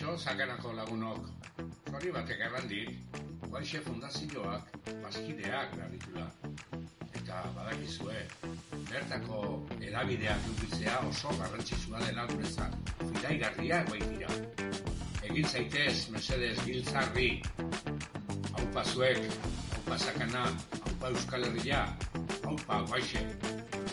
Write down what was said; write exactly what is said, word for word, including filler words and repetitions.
Kaixo, Sakanako lagunok. Zori batek errandik, Guaixe Fundazioak bazkideak behar Eta badakizue, bertako edabideak edukitzea oso garrantzitsua dela guretzat. Fidaigarria goitira. Egin zaitez, mesedez, giltzarri. Haupa zuek, haupa Sakana, haupa Euskal Herria, haupa Guaixe.